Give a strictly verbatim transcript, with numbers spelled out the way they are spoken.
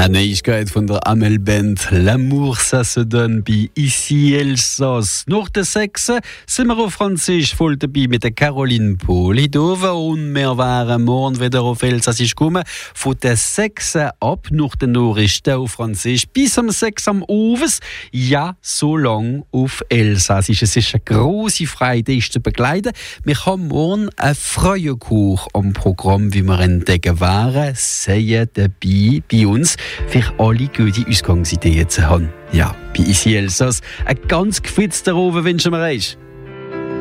Eine Neuigkeit von der Amel-Band «L'amour, ça se donne» bei «Ici Elsass». Nach der sechs sind wir auf Französisch voll dabei mit der Caroline Polidova und wir wären morgen wieder auf Elsassisch gekommen. Von der sechs ab nach den Nachrichten auf Französisch bis am sechs am Abend. Ja, so lang auf Elsassisch. Es ist eine grosse Freude, dich zu begleiten. Wir haben morgen einen Freudenkuch am Programm, wie wir entdecken werden. Seien dabei bei uns für alle gute Ausgangsideen zu haben. Ja, bei «Ici Elsass» ein ganz gefitzter Abend wünschen wir euch.